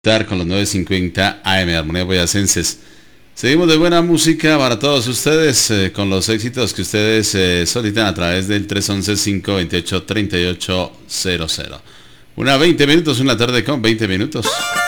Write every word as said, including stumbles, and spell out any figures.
Con los novecientos cincuenta A M, Armonía Boyacenses. Seguimos de buena música para todos ustedes, eh, con los éxitos que ustedes eh, solicitan a través del tres once, cinco veintiocho, treinta y ocho cero cero. Una veinte minutos, una tarde con veinte minutos.